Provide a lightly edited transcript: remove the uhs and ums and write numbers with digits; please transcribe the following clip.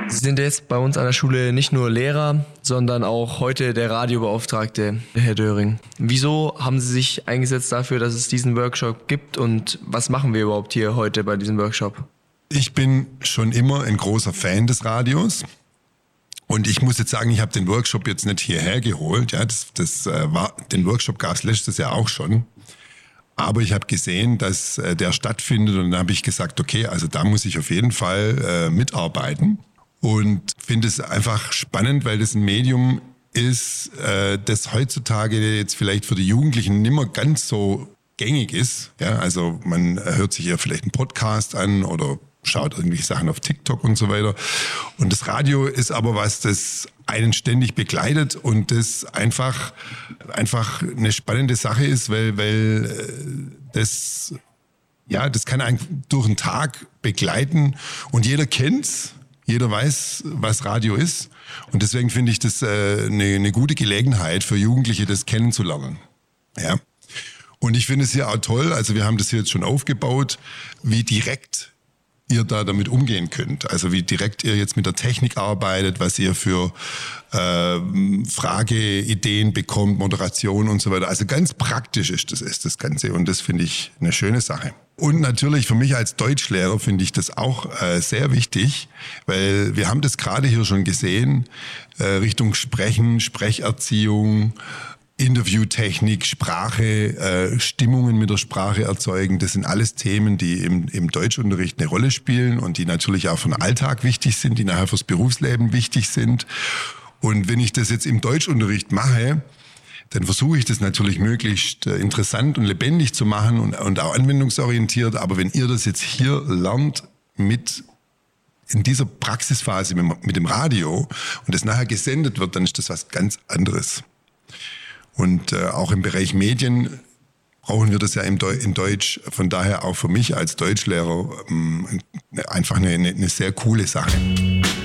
Sie sind jetzt bei uns an der Schule nicht nur Lehrer, sondern auch heute der Radiobeauftragte, Herr Döring. Wieso haben Sie sich eingesetzt dafür, dass es diesen Workshop gibt und was machen wir überhaupt hier heute bei diesem Workshop? Ich bin schon immer ein großer Fan des Radios. Und ich muss jetzt sagen, ich habe den Workshop jetzt nicht hierher geholt. Ja, den Workshop gab es letztes Jahr auch schon. Aber ich habe gesehen, dass der stattfindet und dann habe ich gesagt, okay, also da muss ich auf jeden Fall mitarbeiten. Und finde es einfach spannend, weil das ein Medium ist, das heutzutage jetzt vielleicht für die Jugendlichen nicht mehr ganz so gängig ist. Ja, also man hört sich ja vielleicht einen Podcast an oder schaut irgendwelche Sachen auf TikTok und so weiter. Und das Radio ist aber was, das einen ständig begleitet und das einfach eine spannende Sache ist, weil das kann einen durch den Tag begleiten und jeder kennt's. Jeder weiß, was Radio ist. Und deswegen finde ich das eine gute Gelegenheit für Jugendliche, das kennenzulernen. Ja. Und ich finde es hier auch toll, also wir haben das hier jetzt schon aufgebaut, wie direkt ihr da damit umgehen könnt. Also wie direkt ihr jetzt mit der Technik arbeitet, was ihr für Frageideen bekommt, Moderation und so weiter. Also ganz praktisch ist das Ganze und das finde ich eine schöne Sache. Und natürlich für mich als Deutschlehrer finde ich das auch sehr wichtig, weil wir haben das gerade hier schon gesehen, Richtung Sprechen, Sprecherziehung, Interviewtechnik, Sprache, Stimmungen mit der Sprache erzeugen. Das sind alles Themen, die im Deutschunterricht eine Rolle spielen und die natürlich auch für den Alltag wichtig sind, die nachher fürs Berufsleben wichtig sind. Und wenn ich das jetzt im Deutschunterricht mache, dann versuche ich das natürlich möglichst interessant und lebendig zu machen und auch anwendungsorientiert. Aber wenn ihr das jetzt hier lernt in dieser Praxisphase mit dem Radio und das nachher gesendet wird, dann ist das was ganz anderes. Und auch im Bereich Medien brauchen wir das ja in Deutsch. Von daher auch für mich als Deutschlehrer einfach eine sehr coole Sache.